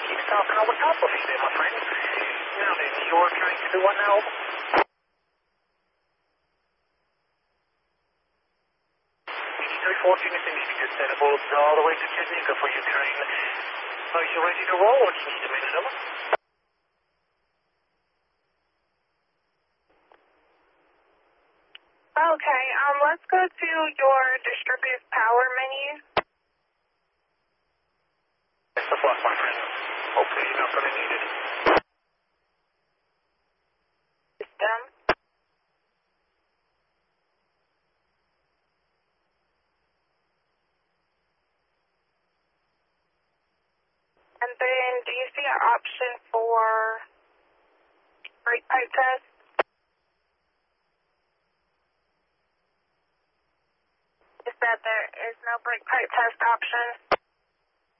Keep stopping on the top of me there, my friend. Now then, you're trying to do what now? Fortune is finished set of boards all the way to Chattanooga for your train. Are you ready to roll or do you need a minute, Emma? Okay, let's go to your distributed power menu. Best of luck, my friend. Hopefully you're not going to need it. System. And then, do you see an option for brake pipe test? Is that there is no brake pipe test option?